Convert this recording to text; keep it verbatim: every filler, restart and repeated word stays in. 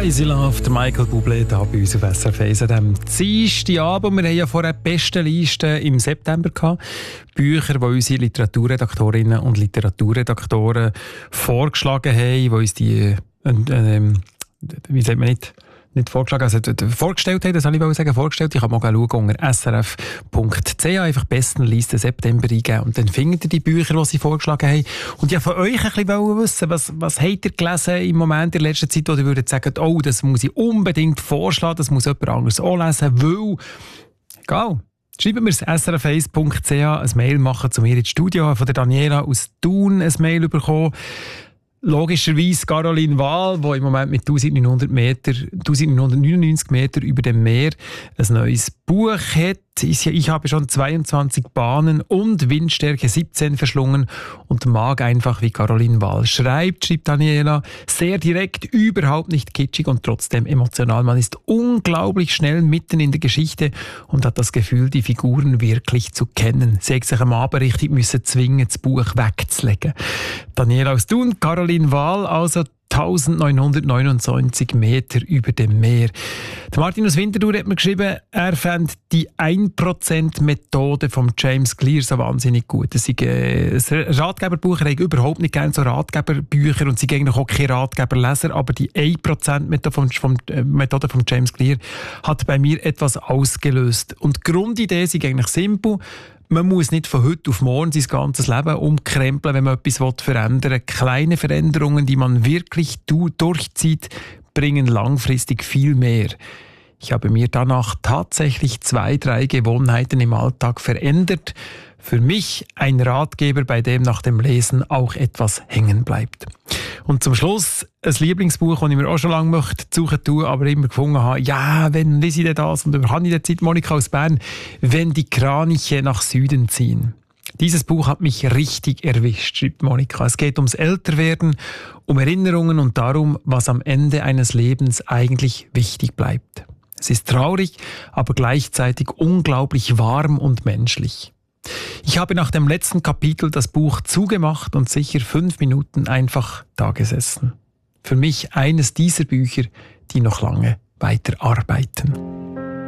Crazy Love, der Michael Bublé hier bei uns auf S R F eins an diesem Dienstagabend. Wir haben ja vorher die beste Liste im September gehabt. Bücher, die unsere Literaturredaktorinnen und Literaturredaktoren vorgeschlagen haben, die uns die, äh, äh, wie sagt man nicht, nicht vorgeschlagen, also vorgestellt haben, das soll ich sagen, vorgestellt. Ich kann mal schauen unter s r f punkt c h, einfach Bestenliste September eingeben und dann findet ihr die Bücher, die sie vorgeschlagen haben. Und ich wollte von euch ein bisschen wissen, was, was habt ihr gelesen im Moment, in der letzten Zeit, wo ihr würdet sagen, oh, das muss ich unbedingt vorschlagen, das muss jemand anderes auch lesen, weil, egal. Schreibt mir s r f eins punkt c h, ein Mail machen zu mir ins Studio, von der Daniela aus Thun ein Mail bekommen. Logischerweise Caroline Wahl, die im Moment mit neunzehnhundert Meter, neunzehnhundertneunundneunzig Meter über dem Meer ein neues Buch hat. Ich habe schon zweiundzwanzig Bahnen und Windstärke siebzehn verschlungen und mag einfach, wie Caroline Wahl schreibt, schreibt Daniela. Sehr direkt, überhaupt nicht kitschig und trotzdem emotional. Man ist unglaublich schnell mitten in der Geschichte und hat das Gefühl, die Figuren wirklich zu kennen. Sie hat sich am Abend richtig müssen zwingen, das Buch wegzulegen. Daniela aus Thun, Caroline Wahl, also neunzehnhundertneunundneunzig Meter über dem Meer. Der Martin aus Winterthur hat mir geschrieben, er fand die ein Prozent Methode von James Clear so wahnsinnig gut. Das ist ein Ratgeberbuch, er hat überhaupt nicht gerne so Ratgeberbücher und sie eigentlich auch keine Ratgeberleser, aber die ein Prozent Methode von, von, äh, Methode von James Clear hat bei mir etwas ausgelöst. Und die Grundidee ist eigentlich simpel. Man muss nicht von heute auf morgen sein ganzes Leben umkrempeln, wenn man etwas verändern will. Kleine Veränderungen, die man wirklich durchzieht, bringen langfristig viel mehr. Ich habe mir danach tatsächlich zwei, drei Gewohnheiten im Alltag verändert. Für mich ein Ratgeber, bei dem nach dem Lesen auch etwas hängen bleibt. Und zum Schluss ein Lieblingsbuch, das ich mir auch schon lange möchte suchen tun, aber immer gefunden habe, ja, wenn lese ich denn das? Und habe ich der Zeit Monika aus Bern, wenn die Kraniche nach Süden ziehen. Dieses Buch hat mich richtig erwischt, schreibt Monika. Es geht ums Älterwerden, um Erinnerungen und darum, was am Ende eines Lebens eigentlich wichtig bleibt. Es ist traurig, aber gleichzeitig unglaublich warm und menschlich. Ich habe nach dem letzten Kapitel das Buch zugemacht und sicher fünf Minuten einfach da gesessen. Für mich eines dieser Bücher, die noch lange weiterarbeiten.